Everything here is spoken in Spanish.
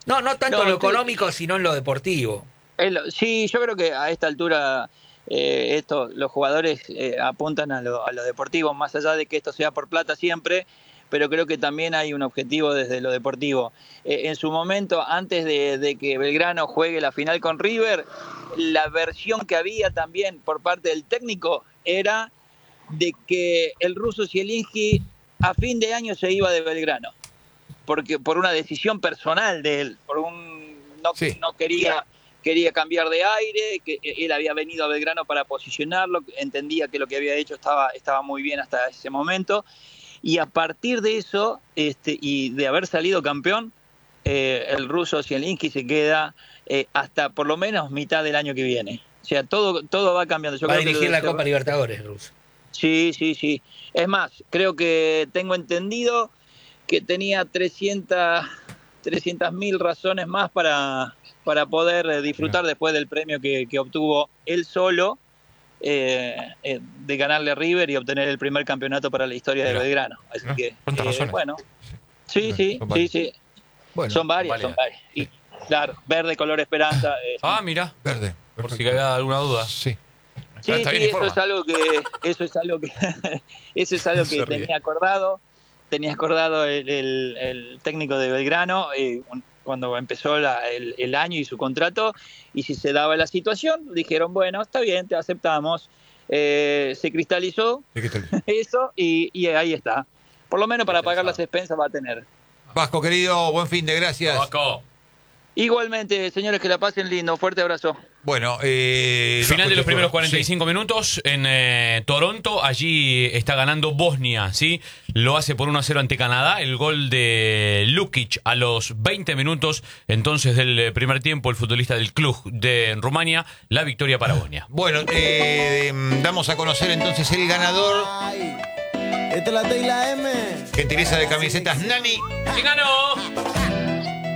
No tanto en No, lo económico, sino en lo deportivo. sí, yo creo que a esta altura los jugadores apuntan a lo deportivo, más allá de que esto sea por plata siempre, pero creo que también hay un objetivo desde lo deportivo. En su momento, antes de que Belgrano juegue la final con River, la versión que había también por parte del técnico era de que el ruso Zielinski a fin de año se iba de Belgrano, porque por una decisión personal de él, Sí. no quería cambiar de aire, que él había venido a Belgrano para posicionarlo, entendía que lo que había hecho estaba muy bien hasta ese momento, y a partir de eso, y de haber salido campeón, el ruso Zielinski se queda hasta por lo menos mitad del año que viene. O sea, todo va cambiando. Yo Va a creo que lo dirigir de la Copa Libertadores, Russo. Sí, sí, sí. Es más, creo que tengo entendido que tenía 300.000 razones más para poder Mirá. disfrutar después del premio que obtuvo él solo de ganarle a River y obtener el primer campeonato para la historia de Mirá. Belgrano. Así Mirá. que, ¿Cuántas razones? bueno, Sí. sí, sí, Son sí, varias. sí. Bueno, Son varias, son Válidas. varias. Sí. Y claro, verde, color esperanza. Ah, mira. verde. Por si Perfecto. había alguna duda. Sí. Sí, Está bien sí, eso es informa. algo que, eso es algo que, eso es algo Se que ríe. tenía acordado el técnico de Belgrano cuando empezó el año y su contrato, y si se daba la situación, dijeron, bueno, está bien, te aceptamos. Se cristalizó ¿De qué tal? eso y ahí está. Por lo menos para pagar las Cristalizado. expensas va a tener. Vasco, querido, buen fin de gracias. Vasco. Igualmente, señores, que la pasen lindo. Fuerte abrazo. Bueno, Final de los primeros sí. 45 minutos en Toronto. Allí está ganando Bosnia, ¿sí? Lo hace por 1-0 ante Canadá. El gol de Lukic a los 20 minutos entonces del primer tiempo. El futbolista del club de Rumania. La victoria para Bosnia. Bueno, damos a conocer entonces el ganador. Esta es la T y la M. Gentileza de camisetas Nani. ¿Quién ganó?